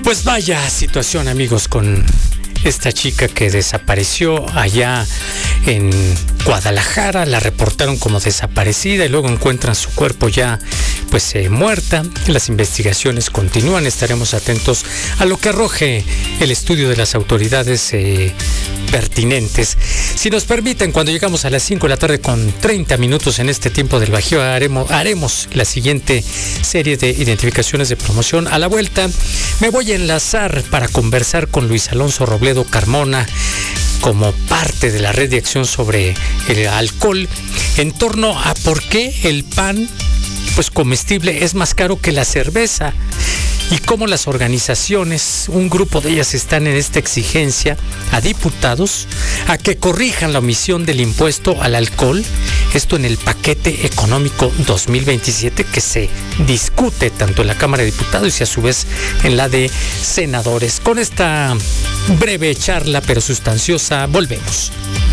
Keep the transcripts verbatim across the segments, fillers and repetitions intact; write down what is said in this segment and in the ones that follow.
Pues vaya situación, amigos, con esta chica que desapareció allá en Guadalajara. La reportaron como desaparecida y luego encuentran su cuerpo ya pues eh, muerta. Las investigaciones continúan. Estaremos atentos a lo que arroje el estudio de las autoridades eh, pertinentes. Si nos permiten, cuando llegamos a las cinco de la tarde con treinta minutos en este tiempo del Bajío, haremos, haremos la siguiente serie de identificaciones de promoción. A la vuelta me voy a enlazar para conversar con Luis Alonso Robledo Carmona como parte de la red de acción sobre el alcohol en torno a por qué el pan pues comestible es más caro que la cerveza y cómo las organizaciones, un grupo de ellas, están en esta exigencia a diputados a que corrijan la omisión del impuesto al alcohol, esto en el paquete económico dos mil veintisiete que se discute tanto en la Cámara de Diputados y a su vez en la de senadores. Con esta breve charla pero sustanciosa volvemos.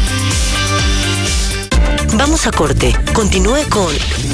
Vamos a corte. Continúe con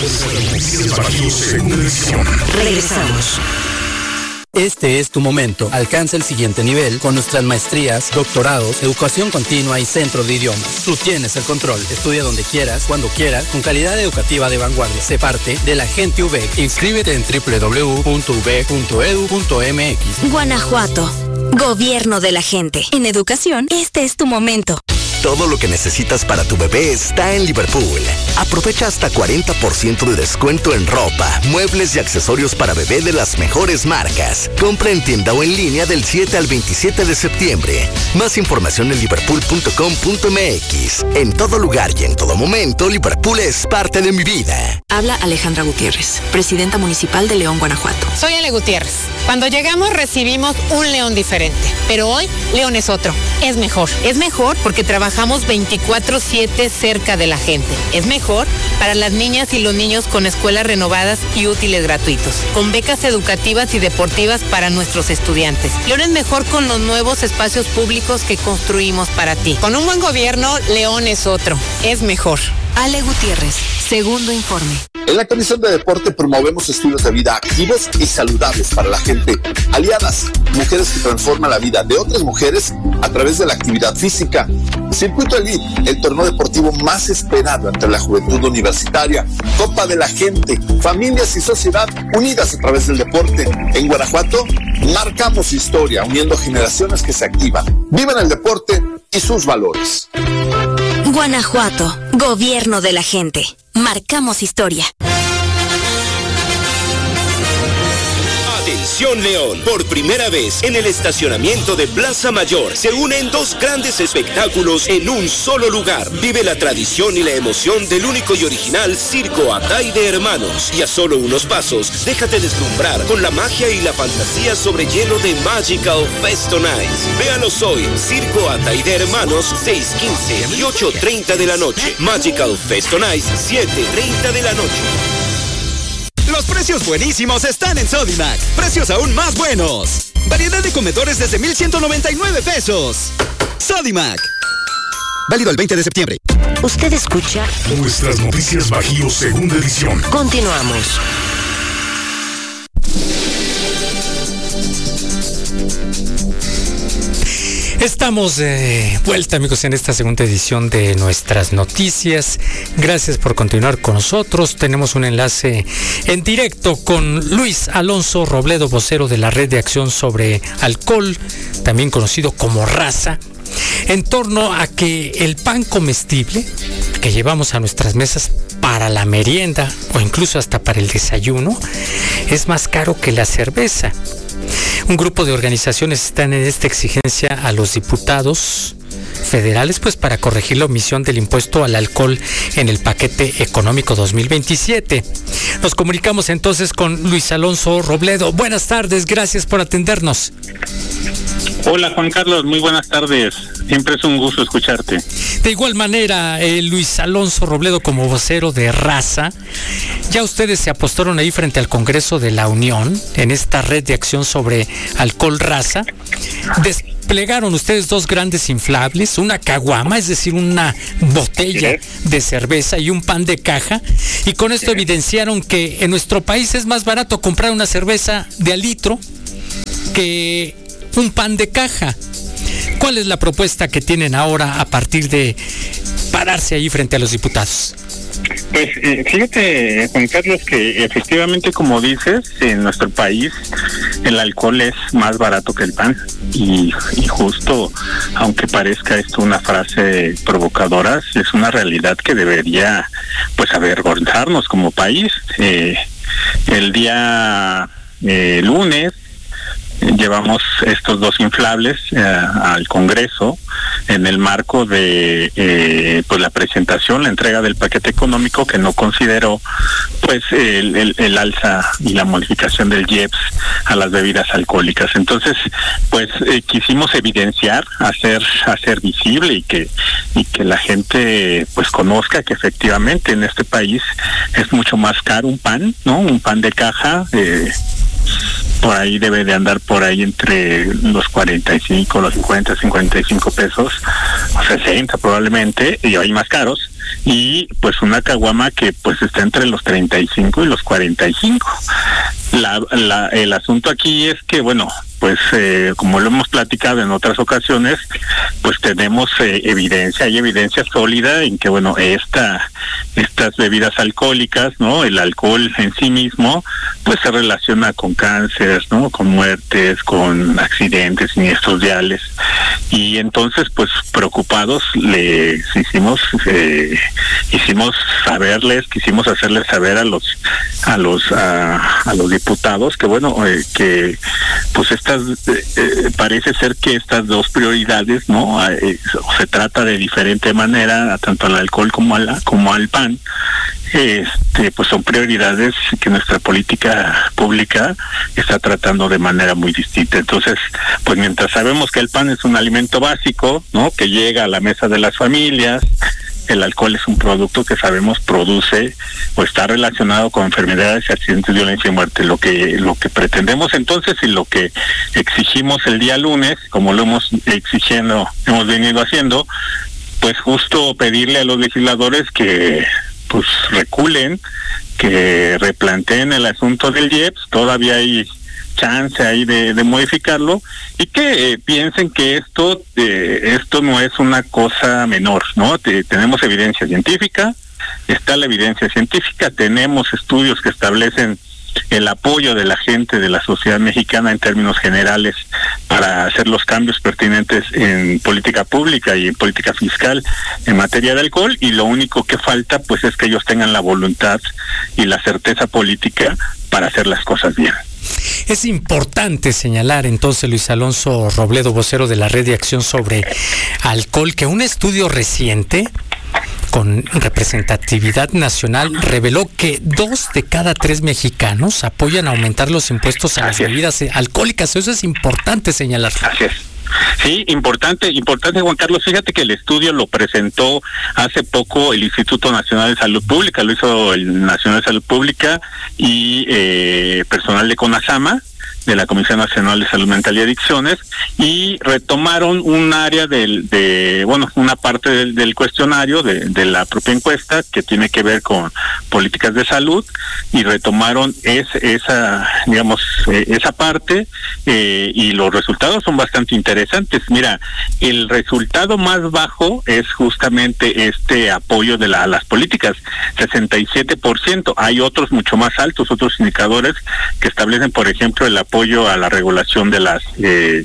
Regresamos. Este es tu momento. Alcanza el siguiente nivel con nuestras maestrías, doctorados, educación continua y centro de idiomas. Tú tienes el control. Estudia donde quieras, cuando quieras, con calidad educativa de vanguardia. Sé parte de la gente U B E C. Inscríbete en doble u doble u doble u punto u b e punto e d u punto m x. Guanajuato. Gobierno de la gente. En educación, este es tu momento. Todo lo que necesitas para tu bebé está en Liverpool. Aprovecha hasta cuarenta por ciento de descuento en ropa, muebles y accesorios para bebé de las mejores marcas. Compra en tienda o en línea del siete al veintisiete de septiembre. Más información en liverpool punto com punto m x. En todo lugar y en todo momento, Liverpool es parte de mi vida. Habla Alejandra Gutiérrez, presidenta municipal de León, Guanajuato. Soy Ale Gutiérrez. Cuando llegamos recibimos un León diferente, pero hoy León es otro. Es mejor. Es mejor porque trabajamos veinticuatro siete cerca de la gente. Es mejor para las niñas y los niños con escuelas renovadas y útiles gratuitos, con becas educativas y deportivas para nuestros estudiantes. León es mejor con los nuevos espacios públicos que construimos para ti. Con un buen gobierno, León es otro. Es mejor. Ale Gutiérrez, segundo informe. En la Comisión de Deporte promovemos estilos de vida activos y saludables para la gente. Aliadas, mujeres que transforman la vida de otras mujeres a través de la actividad física. Circuito Elite, el torneo deportivo más esperado entre la juventud universitaria. Copa de la Gente, familias y sociedad unidas a través del deporte. En Guanajuato, marcamos historia uniendo generaciones que se activan, viven el deporte y sus valores. Guanajuato, gobierno de la gente. Marcamos historia. Atención León, por primera vez en el estacionamiento de Plaza Mayor se unen dos grandes espectáculos en un solo lugar. Vive la tradición y la emoción del único y original Circo Atay de Hermanos. Y a solo unos pasos, déjate deslumbrar con la magia y la fantasía sobre hielo de Magical Fest on Ice. Véalos hoy, Circo Atay de Hermanos, seis quince y ocho treinta de la noche. Magical Fest on Ice, siete treinta de la noche. Los precios buenísimos están en Sodimac. Precios aún más buenos. Variedad de comedores desde mil ciento noventa y nueve pesos. Sodimac. Válido el veinte de septiembre. Usted escucha Nuestras Noticias Bajío, segunda edición. Continuamos. Estamos de vuelta, amigos, en esta segunda edición de Nuestras Noticias. Gracias por continuar con nosotros. Tenemos un enlace en directo con Luis Alonso Robledo, vocero de la Red de Acción sobre Alcohol, también conocido como Raza, en torno a que el pan comestible que llevamos a nuestras mesas para la merienda o incluso hasta para el desayuno es más caro que la cerveza. Un grupo de organizaciones están en esta exigencia a los diputados federales pues para corregir la omisión del impuesto al alcohol en el paquete económico dos mil veintisiete. Nos comunicamos entonces con Luis Alonso Robledo. Buenas tardes, gracias por atendernos. Hola Juan Carlos, muy buenas tardes. Siempre es un gusto escucharte. De igual manera, eh, Luis Alonso Robledo, como vocero de Raza, ya ustedes se apostaron ahí frente al Congreso de la Unión, en esta red de acción sobre alcohol Raza. Desplegaron ustedes dos grandes inflables, una caguama, es decir, una botella de cerveza y un pan de caja, y con esto evidenciaron que en nuestro país es más barato comprar una cerveza de al litro que un pan de caja. ¿Cuál es la propuesta que tienen ahora a partir de pararse ahí frente a los diputados? Pues eh, fíjate, Juan Carlos, que efectivamente, como dices, en nuestro país el alcohol es más barato que el pan y, y justo, aunque parezca esto una frase provocadora, es una realidad que debería pues avergonzarnos como país. Eh, el día eh, lunes llevamos estos dos inflables eh, al Congreso en el marco de eh, pues la presentación, la entrega del paquete económico que no consideró pues el, el, el alza y la modificación del I E P S a las bebidas alcohólicas. Entonces, pues eh, quisimos evidenciar, hacer hacer visible y que y que la gente pues conozca que efectivamente en este país es mucho más caro un pan, ¿no? Un pan de caja eh, por ahí debe de andar por ahí entre los cuarenta y cinco, los cincuenta, cincuenta y cinco pesos, o sesenta probablemente, y hay más caros, y pues una caguama que pues está entre los treinta y cinco y los cuarenta y cinco. La, la, el asunto aquí es que, bueno, pues eh, como lo hemos platicado en otras ocasiones, pues tenemos eh, evidencia, hay evidencia sólida en que, bueno, esta estas bebidas alcohólicas, ¿no? El alcohol en sí mismo, pues se relaciona con cáncer, ¿no? Con muertes, con accidentes, siniestros viales. Y entonces, pues preocupados, les hicimos eh, hicimos saberles, quisimos hacerles saber a los a los a, a los diputados que, bueno, eh, que pues estas eh, parece ser que estas dos prioridades, ¿no? Eh, se trata de diferente manera, tanto al alcohol como a la, como al pan. Este, pues son prioridades que nuestra política pública está tratando de manera muy distinta. Entonces, pues mientras sabemos que el pan es un alimento básico, ¿no? Que llega a la mesa de las familias, el alcohol es un producto que sabemos produce o está relacionado con enfermedades, accidentes, violencia y muerte. Lo que lo que pretendemos entonces y lo que exigimos el día lunes, como lo hemos exigiendo, hemos venido haciendo, pues justo pedirle a los legisladores que pues reculen, que replanteen el asunto del I E P S, todavía hay chance ahí de, de modificarlo, y que eh, piensen que esto eh, esto no es una cosa menor, ¿no? Te, tenemos evidencia científica, está la evidencia científica, tenemos estudios que establecen el apoyo de la gente, de la sociedad mexicana en términos generales para hacer los cambios pertinentes en política pública y en política fiscal en materia de alcohol, y lo único que falta pues es que ellos tengan la voluntad y la certeza política para hacer las cosas bien. Es importante señalar entonces, Luis Alonso Robledo, vocero de la Red de Acción sobre Alcohol, que un estudio reciente con representatividad nacional reveló que dos de cada tres mexicanos apoyan aumentar los impuestos a las bebidas alcohólicas. Eso es importante señalar. Así es. Sí, importante, importante, Juan Carlos. Fíjate que el estudio lo presentó hace poco el Instituto Nacional de Salud Pública, lo hizo el Nacional de Salud Pública y eh, personal de CONASAMA, de la Comisión Nacional de Salud Mental y Adicciones, y retomaron un área del, de, bueno, una parte del, del cuestionario de, de la propia encuesta que tiene que ver con políticas de salud, y retomaron es, esa, digamos, eh, esa parte, eh, y los resultados son bastante interesantes. Mira, el resultado más bajo es justamente este apoyo de la, a las políticas, sesenta y siete por ciento. Hay otros mucho más altos, otros indicadores que establecen, por ejemplo, el apoyo a la regulación de las eh,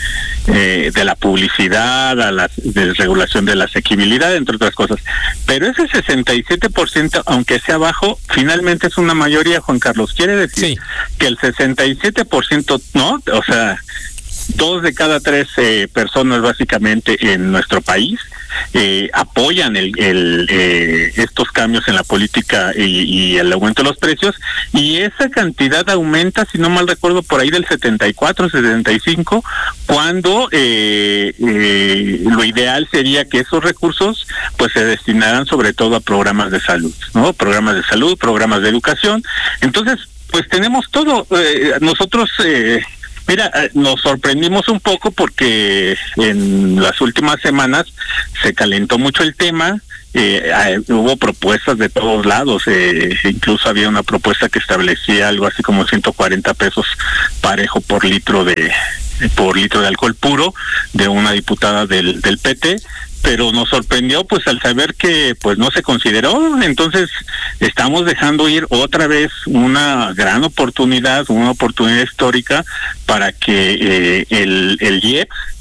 eh, de la publicidad, a la desregulación de la asequibilidad, entre otras cosas. Pero ese sesenta y siete por ciento, aunque sea bajo, finalmente es una mayoría, Juan Carlos. Quiere decir sí. que el sesenta y siete por ciento, ¿no? O sea, dos de cada tres eh, personas básicamente en nuestro país eh, apoyan el, el eh, estos cambios en la política y, y el aumento de los precios, y esa cantidad aumenta, si no mal recuerdo, por ahí del setenta y cuatro, setenta y cinco, cuando eh, eh, lo ideal sería que esos recursos pues se destinaran sobre todo a programas de salud, ¿no? Programas de salud, programas de educación. Entonces, pues tenemos todo. Eh, nosotros eh, Mira, nos sorprendimos un poco porque en las últimas semanas se calentó mucho el tema eh, eh, hubo propuestas de todos lados, eh, incluso había una propuesta que establecía algo así como ciento cuarenta pesos parejo por litro de por litro de alcohol puro de una diputada del, del P T, pero nos sorprendió pues al saber que pues no se consideró. Entonces estamos dejando ir otra vez una gran oportunidad, una oportunidad histórica para que eh, el, el I E P S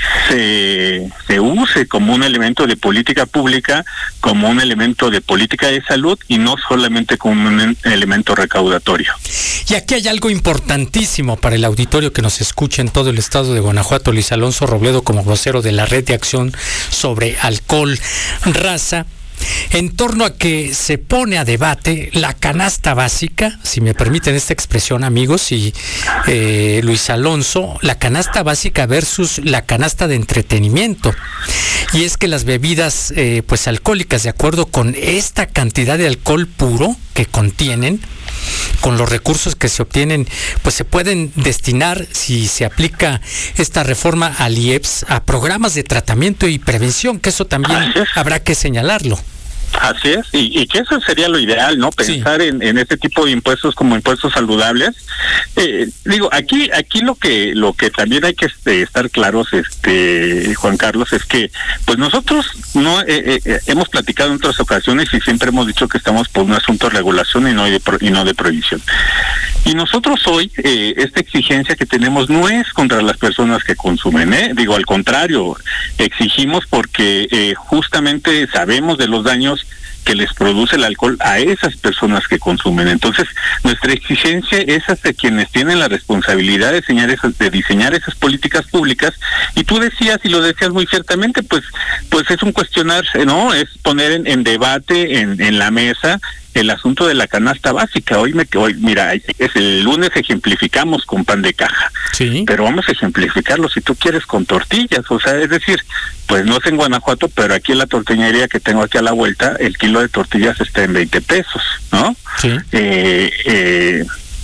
se, se use como un elemento de política pública, como un elemento de política de salud y no solamente como un elemento recaudatorio. Y aquí hay algo importantísimo para el auditorio que nos escucha en todo el estado de Guanajuato. Luis Alonso Robledo, como vocero de la Red de Acción sobre Alcohol Raza, en torno a que se pone a debate la canasta básica, si me permiten esta expresión, amigos, y eh, Luis Alonso, la canasta básica versus la canasta de entretenimiento. Y es que las bebidas eh, pues alcohólicas, de acuerdo con esta cantidad de alcohol puro que contienen, con los recursos que se obtienen, pues se pueden destinar, si se aplica esta reforma al I E P S, a programas de tratamiento y prevención, que eso también habrá que señalarlo. Así es, y, y que eso sería lo ideal, ¿no? Pensar sí. en, en este tipo de impuestos como impuestos saludables. Eh, digo, aquí aquí lo que lo que también hay que este, estar claros, este Juan Carlos, es que pues nosotros no eh, eh, hemos platicado en otras ocasiones y siempre hemos dicho que estamos por un asunto de regulación y no de pro, y no de prohibición. Y nosotros hoy eh, esta exigencia que tenemos no es contra las personas que consumen, ¿eh? Digo, al contrario, exigimos porque eh, justamente sabemos de los daños que les produce el alcohol a esas personas que consumen. Entonces, nuestra exigencia es hacia quienes tienen la responsabilidad de diseñar esas, de diseñar esas políticas públicas. Y tú decías, y lo decías muy ciertamente, pues pues es un cuestionar, ¿no? Es poner en, en debate, en, en la mesa, el asunto de la canasta básica. Hoy me hoy mira, es el lunes ejemplificamos con pan de caja, sí, pero vamos a ejemplificarlo si tú quieres con tortillas, o sea, es decir, pues no sé en Guanajuato, pero aquí en la tortillería que tengo aquí a la vuelta, el kilo de tortillas está en veinte pesos, ¿no? Sí. Eh, eh,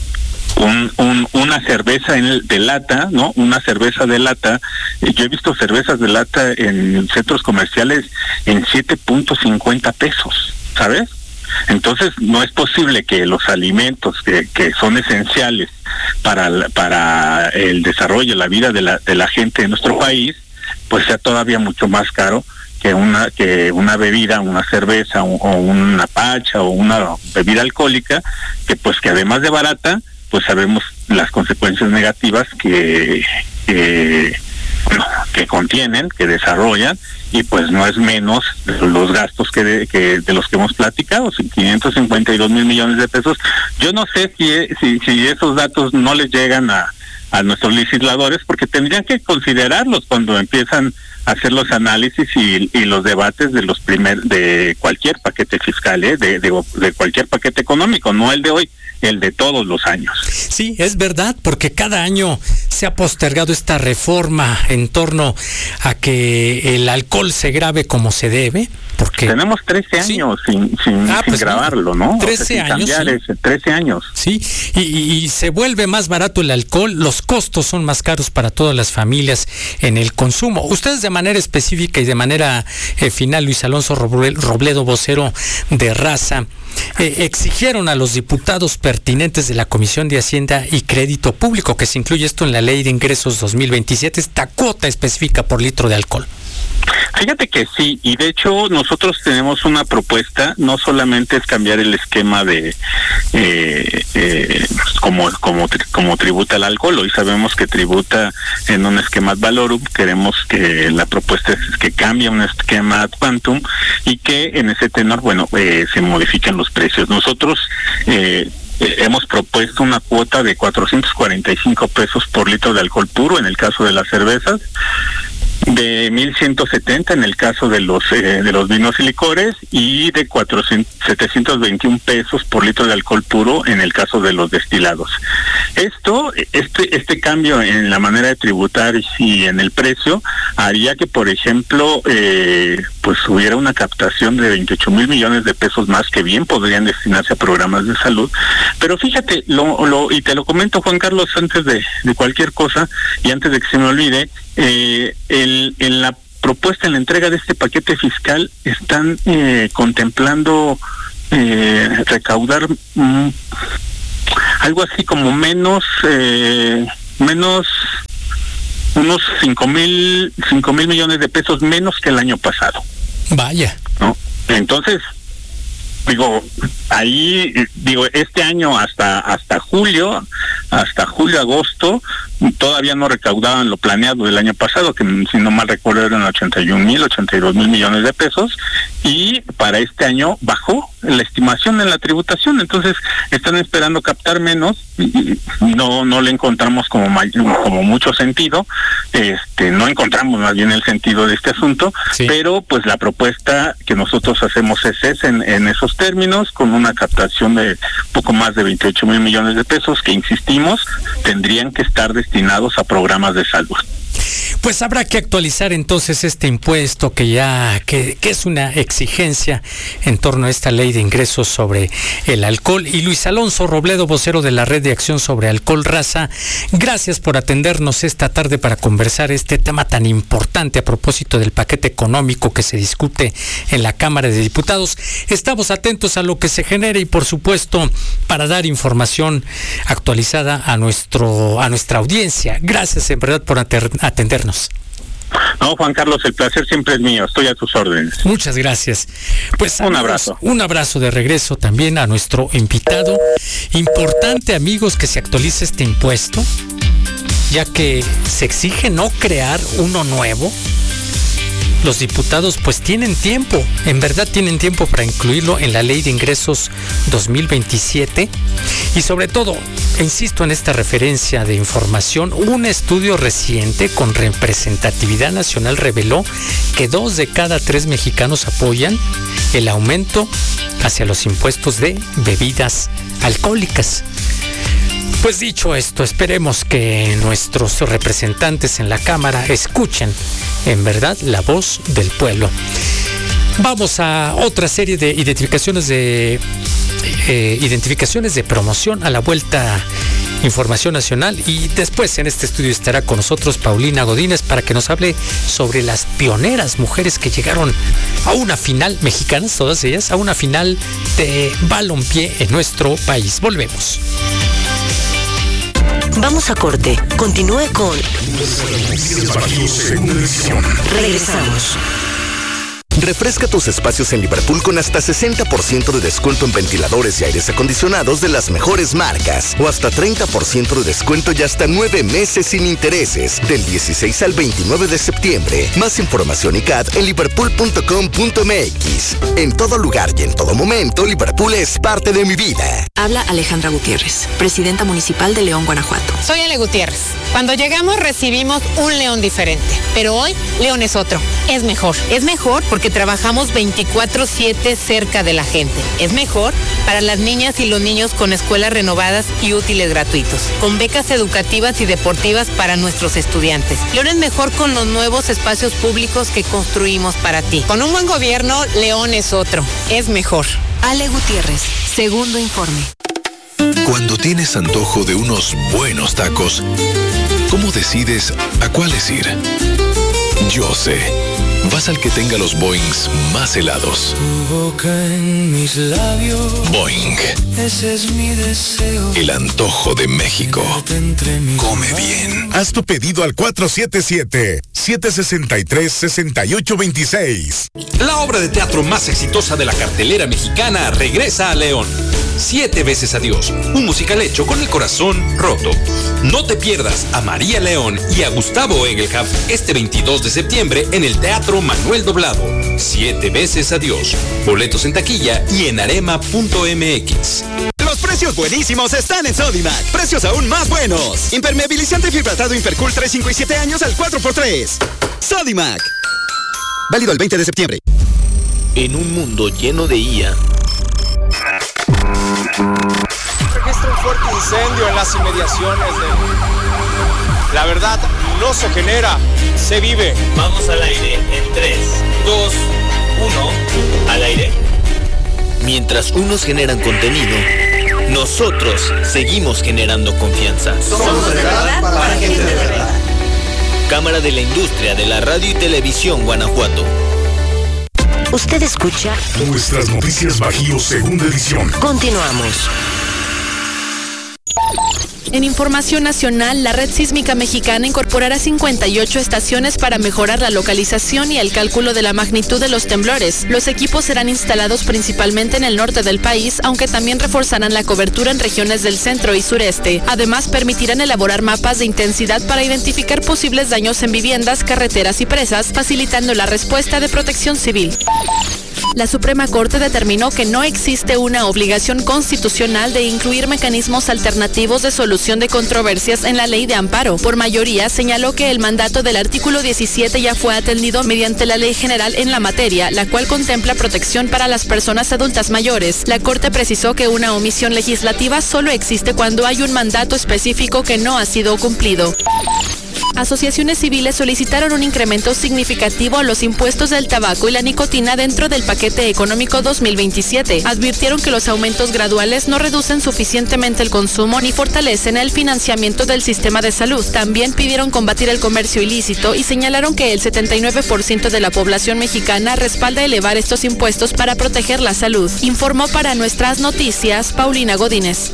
Un, un, una cerveza en el, de lata, ¿no? Una cerveza de lata, eh, yo he visto cervezas de lata en centros comerciales en siete punto cincuenta pesos, ¿sabes? Entonces no es posible que los alimentos que, que son esenciales para, para el desarrollo, la vida de la, de la gente de nuestro país, pues sea todavía mucho más caro que una que una bebida, una cerveza o, o una pacha o una bebida alcohólica, que pues que además de barata, pues sabemos las consecuencias negativas que, que bueno, que contienen, que desarrollan, y pues no es menos los gastos que de, que de los que hemos platicado, quinientos cincuenta y dos mil millones de pesos. Yo no sé si, si, si esos datos no les llegan a, a nuestros legisladores, porque tendrían que considerarlos cuando empiezan a hacer los análisis y, y los debates de los primer de cualquier paquete fiscal, ¿eh? de, de, de cualquier paquete económico, no el de hoy, el de todos los años. Sí, es verdad, porque cada año se ha postergado esta reforma en torno a que el alcohol se grave como se debe, porque tenemos trece años ¿sí? sin, sin, ah, pues sin grabarlo, ¿no? trece o sea, sin años, sí. ese, trece años. Sí, y, y, y se vuelve más barato el alcohol, los costos son más caros para todas las familias en el consumo. Ustedes de manera específica y de manera eh, final, Luis Alonso Robledo, vocero de Raza, eh, exigieron a los diputados pertinentes de la Comisión de Hacienda y Crédito Público que se incluye esto en la Ley de Ingresos dos mil veintisiete, esta cuota específica por litro de alcohol. Fíjate que sí, y de hecho nosotros tenemos una propuesta, no solamente es cambiar el esquema de eh, eh, como como como tributa el alcohol, hoy sabemos que tributa en un esquema ad valorum, queremos que la propuesta es que cambie un esquema ad quantum y que en ese tenor, bueno, eh, se modifiquen los precios. Nosotros eh, Eh, hemos propuesto una cuota de cuatrocientos cuarenta y cinco pesos por litro de alcohol puro en el caso de las cervezas, de mil ciento setenta en el caso de los eh, de los vinos y licores, y de cuatrocientos, setecientos veintiún pesos por litro de alcohol puro en el caso de los destilados. Esto, este este cambio en la manera de tributar y en el precio haría que, por ejemplo, eh, pues hubiera una captación de veintiocho mil millones de pesos más que bien podrían destinarse a programas de salud. Pero fíjate, lo, lo y te lo comento, Juan Carlos, antes de, de cualquier cosa y antes de que se me olvide, eh, el, en la propuesta, en la entrega de este paquete fiscal, están eh, contemplando eh, recaudar mm, algo así como menos, eh, menos unos cinco mil, cinco mil millones de pesos menos que el año pasado. Vaya. ¿No? Entonces, digo, ahí, digo, este año hasta hasta julio, hasta julio, agosto, todavía no recaudaban lo planeado del año pasado, que si no mal recuerdo eran ochenta y un mil, ochenta y dos mil millones de pesos, y para este año bajó la estimación en la tributación, entonces están esperando captar menos, y no no le encontramos como may, como mucho sentido, este no encontramos más bien el sentido de este asunto, sí. Pero pues la propuesta que nosotros hacemos es esa, en, en esos términos, con una captación de poco más de veintiocho mil millones de pesos, que insistimos, tendrían que estar destinados a programas de salud. Pues habrá que actualizar entonces este impuesto que ya, que, que es una exigencia en torno a esta ley de ingresos sobre el alcohol. Y Luis Alonso Robledo, vocero de la Red de Acción sobre Alcohol Raza, gracias por atendernos esta tarde para conversar este tema tan importante a propósito del paquete económico que se discute en la Cámara de Diputados. Estamos atentos a lo que se genere y, por supuesto, para dar información actualizada a nuestro, a nuestra audiencia. Gracias en verdad por atendernos. No, Juan Carlos, el placer siempre es mío, estoy a tus órdenes. Muchas gracias. Pues un amigos, abrazo. Un abrazo de regreso también a nuestro invitado. Importante, amigos, que se actualice este impuesto, ya que se exige no crear uno nuevo. Los diputados pues tienen tiempo, en verdad tienen tiempo para incluirlo en la Ley de Ingresos dos mil veintisiete. Y sobre todo, insisto en esta referencia de información, un estudio reciente con representatividad nacional reveló que dos de cada tres mexicanos apoyan el aumento hacia los impuestos de bebidas alcohólicas. Pues dicho esto, esperemos que nuestros representantes en la Cámara escuchen en verdad la voz del pueblo. Vamos a otra serie de identificaciones de eh, identificaciones de promoción a la vuelta. Información nacional, y después en este estudio estará con nosotros Paulina Godínez para que nos hable sobre las pioneras mujeres que llegaron a una final, mexicanas todas ellas, a una final de balompié en nuestro país. Volvemos. Vamos a corte. Continúe con Regresamos. Refresca tus espacios en Liverpool con hasta sesenta por ciento de descuento en ventiladores y aires acondicionados de las mejores marcas, o hasta treinta por ciento de descuento y hasta nueve meses sin intereses, del dieciséis al veintinueve de septiembre. Más información y C A D en liverpool punto com punto m x. En todo lugar y en todo momento, Liverpool es parte de mi vida. Habla Alejandra Gutiérrez, presidenta municipal de León, Guanajuato. Soy Ale Gutiérrez. Cuando llegamos recibimos un León diferente, pero hoy León es otro. Es mejor. Es mejor porque trabajamos veinticuatro siete cerca de la gente. Es mejor para las niñas y los niños con escuelas renovadas y útiles gratuitos, con becas educativas y deportivas para nuestros estudiantes. León es mejor con los nuevos espacios públicos que construimos para ti. Con un buen gobierno, León es otro. Es mejor. Ale Gutiérrez, segundo informe. Cuando tienes antojo de unos buenos tacos, ¿cómo decides a cuáles ir? Yo sé. Vas al que tenga los Boings más helados. Tu boca en mis labios. Boing. Ese es mi deseo. El antojo de México. Come bien. Haz tu pedido al cuatro siete siete, siete seis tres, seis ocho dos seis. La obra de teatro más exitosa de la cartelera mexicana regresa a León. Siete veces adiós, un musical hecho con el corazón roto. No te pierdas a María León y a Gustavo Engelhardt este veintidós de septiembre en el Teatro Manuel Doblado. Siete veces adiós. Boletos en taquilla y en arema punto m x. Los precios buenísimos están en Sodimac. Precios aún más buenos. Impermeabilizante fibratado Impercool tres, cinco y siete años al cuatro por tres. Sodimac. Válido el veinte de septiembre. En un mundo lleno de I A. Registra un fuerte incendio en las inmediaciones de... La verdad no se genera, se vive. Vamos al aire en tres, dos, uno. Al aire. Mientras unos generan contenido, nosotros seguimos generando confianza. Somos de verdad para gente de verdad. Cámara de la Industria de la Radio y Televisión Guanajuato. Usted escucha Nuestras Noticias Bajío, segunda edición. Continuamos. En información nacional, la Red Sísmica Mexicana incorporará cincuenta y ocho estaciones para mejorar la localización y el cálculo de la magnitud de los temblores. Los equipos serán instalados principalmente en el norte del país, aunque también reforzarán la cobertura en regiones del centro y sureste. Además, permitirán elaborar mapas de intensidad para identificar posibles daños en viviendas, carreteras y presas, facilitando la respuesta de Protección Civil. La Suprema Corte determinó que no existe una obligación constitucional de incluir mecanismos alternativos de solución de controversias en la ley de amparo. Por mayoría, señaló que el mandato del artículo diecisiete ya fue atendido mediante la Ley General en la materia, la cual contempla protección para las personas adultas mayores. La Corte precisó que una omisión legislativa solo existe cuando hay un mandato específico que no ha sido cumplido. Asociaciones civiles solicitaron un incremento significativo a los impuestos del tabaco y la nicotina dentro del paquete económico dos mil veintisiete. Advirtieron que los aumentos graduales no reducen suficientemente el consumo ni fortalecen el financiamiento del sistema de salud. También pidieron combatir el comercio ilícito y señalaron que el setenta y nueve por ciento de la población mexicana respalda elevar estos impuestos para proteger la salud. Informó para Nuestras Noticias Paulina Godínez.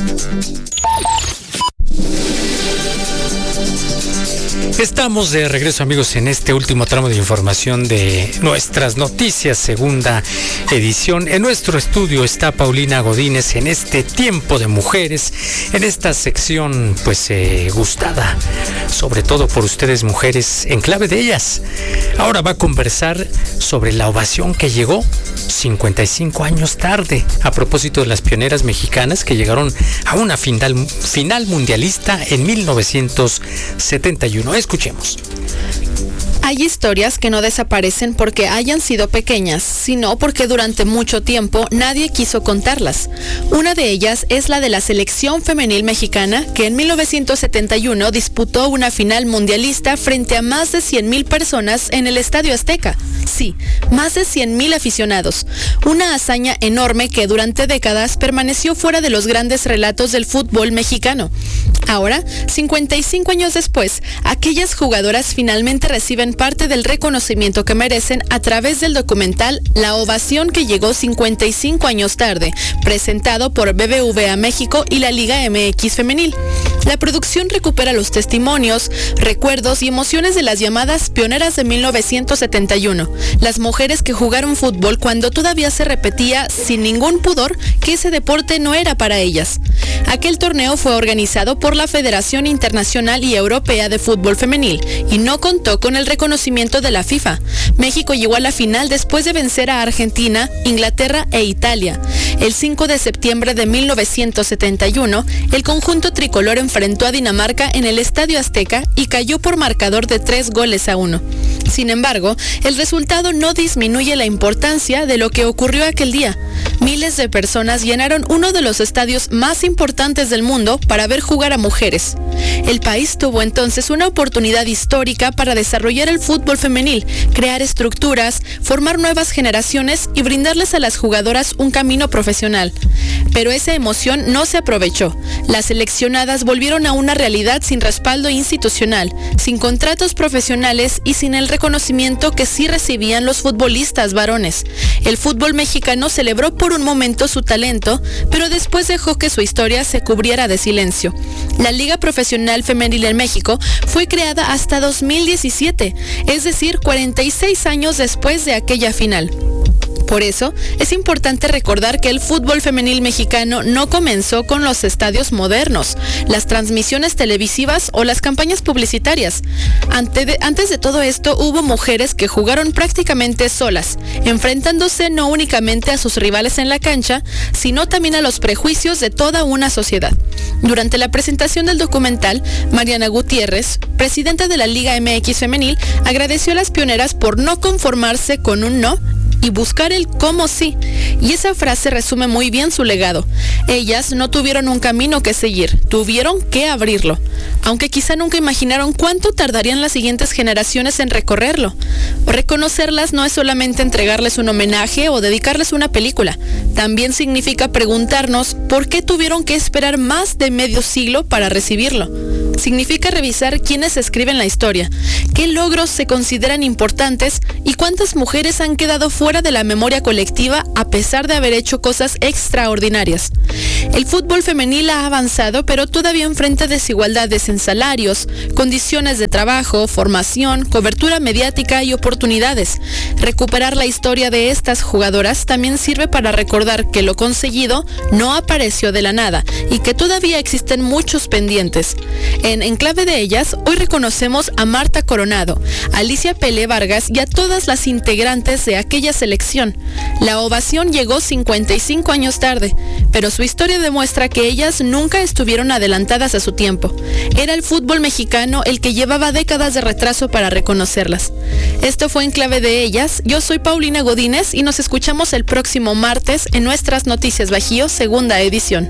Estamos de regreso, amigos, en este último tramo de información de Nuestras Noticias, segunda edición. En nuestro estudio está Paulina Godínez en este tiempo de mujeres, en esta sección pues eh, gustada, sobre todo por ustedes mujeres, en clave de ellas. Ahora va a conversar sobre la ovación que llegó cincuenta y cinco años tarde, a propósito de las pioneras mexicanas que llegaron a una final, final mundialista en mil novecientos setenta y uno. Escuchemos. Hay historias que no desaparecen porque hayan sido pequeñas, sino porque durante mucho tiempo nadie quiso contarlas. Una de ellas es la de la selección femenil mexicana, que en mil novecientos setenta y uno disputó una final mundialista frente a más de cien mil personas en el Estadio Azteca. Sí, más de cien mil aficionados. Una hazaña enorme que durante décadas permaneció fuera de los grandes relatos del fútbol mexicano. Ahora, cincuenta y cinco años después, aquellas jugadoras finalmente reciben parte del reconocimiento que merecen a través del documental La Ovación que llegó cincuenta y cinco años tarde, presentado por B B V A México y la Liga M X Femenil. La producción recupera los testimonios, recuerdos y emociones de las llamadas pioneras de mil novecientos setenta y uno, las mujeres que jugaron fútbol cuando todavía se repetía sin ningún pudor que ese deporte no era para ellas. Aquel torneo fue organizado por la Federación Internacional y Europea de Fútbol Femenil y no contó con el reconocimiento de la FIFA. México llegó a la final después de vencer a Argentina, Inglaterra e Italia. El cinco de septiembre de mil novecientos setenta y uno, el conjunto tricolor enfrentó a Dinamarca en el Estadio Azteca y cayó por marcador de tres goles a uno. Sin embargo, el resultado no disminuye la importancia de lo que ocurrió aquel día. Miles de personas llenaron uno de los estadios más importantes del mundo para ver jugar a mujeres. El país tuvo entonces una oportunidad histórica para desarrollar el fútbol femenil, crear estructuras, formar nuevas generaciones y brindarles a las jugadoras un camino profesional. Pero esa emoción no se aprovechó. Las seleccionadas volvieron a una realidad sin respaldo institucional, sin contratos profesionales y sin el reconocimiento que sí recibían los futbolistas varones. El fútbol mexicano celebró por un momento su talento, pero después dejó que su historia se cubriera de silencio. La Liga Profesional Femenil en México fue creada hasta dos mil diecisiete, es decir, cuarenta y seis años después de aquella final. Por eso, es importante recordar que el fútbol femenil mexicano no comenzó con los estadios modernos, las transmisiones televisivas o las campañas publicitarias. Ante de, antes de todo esto, hubo mujeres que jugaron prácticamente solas, enfrentándose no únicamente a sus rivales en la cancha, sino también a los prejuicios de toda una sociedad. Durante la presentación del documental, Mariana Gutiérrez, presidenta de la Liga M X Femenil, agradeció a las pioneras por no conformarse con un no y buscar el cómo sí. Y esa frase resume muy bien su legado. Ellas no tuvieron un camino que seguir, tuvieron que abrirlo. Aunque quizá nunca imaginaron cuánto tardarían las siguientes generaciones en recorrerlo. Reconocerlas no es solamente entregarles un homenaje o dedicarles una película. También significa preguntarnos por qué tuvieron que esperar más de medio siglo para recibirlo. Significa revisar quiénes escriben la historia, qué logros se consideran importantes y cuántas mujeres han quedado fuera de la memoria colectiva a pesar de haber hecho cosas extraordinarias. El fútbol femenil ha avanzado, pero todavía enfrenta desigualdades en salarios, condiciones de trabajo, formación, cobertura mediática y oportunidades. Recuperar la historia de estas jugadoras también sirve para recordar que lo conseguido no apareció de la nada y que todavía existen muchos pendientes. En Enclave de Ellas, hoy reconocemos a Marta Coronado, Alicia Pelé Vargas y a todas las integrantes de aquella selección. La ovación llegó cincuenta y cinco años tarde, pero su historia demuestra que ellas nunca estuvieron adelantadas a su tiempo. Era el fútbol mexicano el que llevaba décadas de retraso para reconocerlas. Esto fue Enclave de Ellas. Yo soy Paulina Godínez y nos escuchamos el próximo martes en nuestras Noticias Bajío, segunda edición.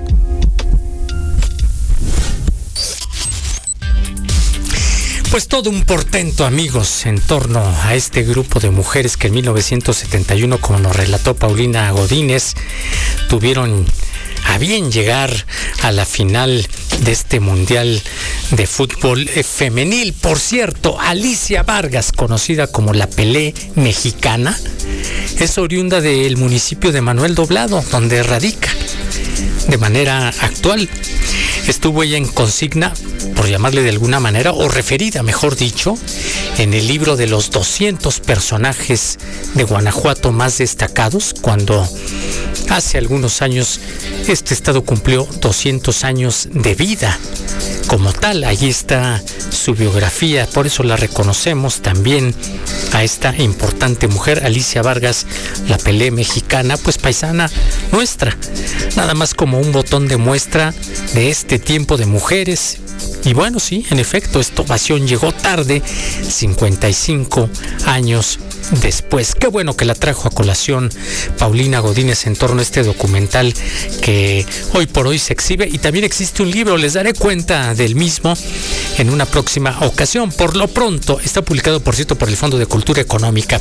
Pues todo un portento, amigos, en torno a este grupo de mujeres que en mil novecientos setenta y uno, como nos relató Paulina Godínez, tuvieron a bien llegar a la final de este Mundial de Fútbol Femenil. Por cierto, Alicia Vargas, conocida como la Pelé mexicana, es oriunda del municipio de Manuel Doblado, donde radica de manera actual. Estuvo ella en consigna, por llamarle de alguna manera, o referida, mejor dicho, en el libro de los doscientos personajes de Guanajuato más destacados, cuando hace algunos años este estado cumplió doscientos años de vida como tal. Allí está su biografía, por eso la reconocemos también a esta importante mujer, Alicia Vargas, la Pelé mexicana, pues paisana nuestra, nada más como un botón de muestra de este tiempo de mujeres. Y bueno, sí, en efecto, esta ovación llegó tarde, cincuenta y cinco años después. Qué bueno que la trajo a colación Paulina Godínez en torno a este documental que hoy por hoy se exhibe, y también existe un libro, les daré cuenta del mismo en una próxima ocasión. Por lo pronto, está publicado, por cierto, por el Fondo de Cultura Económica.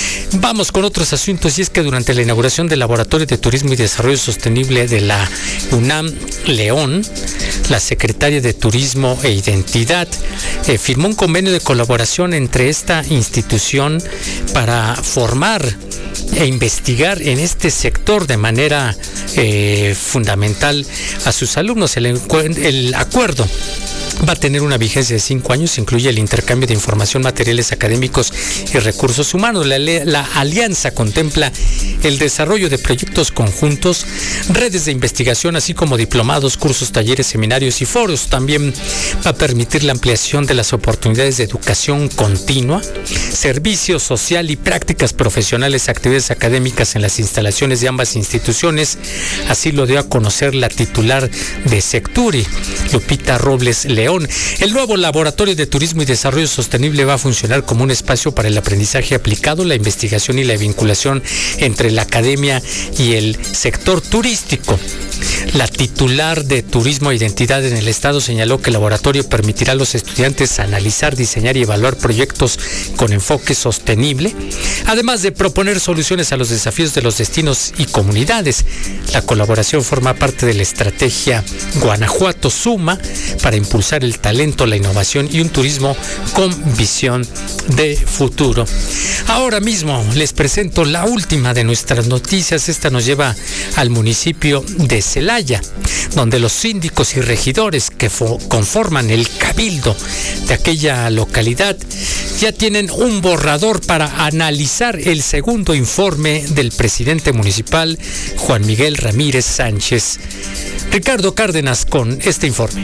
Vamos con otros asuntos, y es que durante la inauguración del Laboratorio de Turismo y Desarrollo Sostenible de la UNAM León, la secretaria de Turismo e Identidad eh, firmó un convenio de colaboración entre esta institución para formar e investigar en este sector de manera eh, fundamental a sus alumnos. El, el acuerdo va a tener una vigencia de cinco años, incluye el intercambio de información, materiales académicos y recursos humanos. La, la alianza contempla el desarrollo de proyectos conjuntos, redes de investigación, así como diplomados, cursos, talleres, seminarios y foros. También va a permitir la ampliación de las oportunidades de educación continua, servicio social y prácticas profesionales, actividades académicas en las instalaciones de ambas instituciones. Así lo dio a conocer la titular de Secturi, Lupita Robles León. El nuevo Laboratorio de Turismo y Desarrollo Sostenible va a funcionar como un espacio para el aprendizaje aplicado, la investigación y la vinculación entre la academia y el sector turístico. La titular de Turismo e Identidad en el Estado señaló que el laboratorio permitirá a los estudiantes analizar, diseñar y evaluar proyectos con enfoque sostenible, además de proponer soluciones a los desafíos de los destinos y comunidades. La colaboración forma parte de la estrategia Guanajuato Suma para impulsar el talento, la innovación y un turismo con visión de futuro. Ahora mismo les presento la última de nuestras noticias. Esta nos lleva al municipio de Celaya, donde los síndicos y regidores que conforman el cabildo de aquella localidad ya tienen un borrador para analizar el segundo informe del presidente municipal, Juan Miguel Ramírez Sánchez. Ricardo Cárdenas con este informe.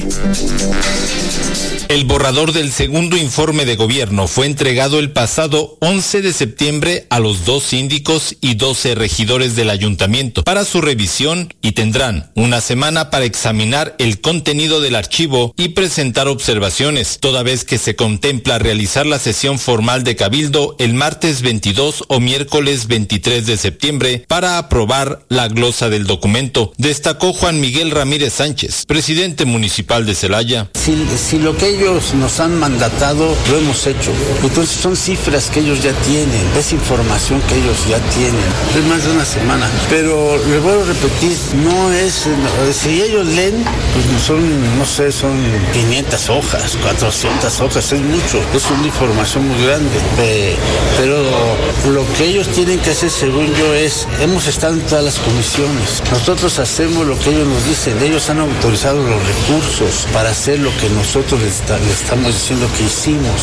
El borrador del segundo informe de gobierno fue entregado el pasado once de septiembre a los dos síndicos y doce regidores del ayuntamiento para su revisión, y tendrán una semana para examinar el contenido del archivo y presentar observaciones, toda vez que se contempla realizar la sesión formal de cabildo el martes veintidós o miércoles veintitrés de septiembre para aprobar la glosa del documento, destacó Juan Miguel Ramírez Sánchez, presidente municipal de Celaya. Si, si lo que ellos nos han mandatado, lo hemos hecho. Entonces son cifras que ellos ya tienen, es información que ellos ya tienen. Es más de una semana. Pero les vuelvo a repetir, no es, no, si ellos leen, pues son, no sé, son quinientas hojas, cuatrocientas hojas, es mucho, es una información muy grande. Eh, pero lo que ellos tienen que hacer, según yo, es, hemos estado en todas las comisiones. Nosotros hacemos lo que ellos nos dicen, ellos han autorizado los recursos para hacer lo que nosotros les, está, les estamos diciendo que hicimos.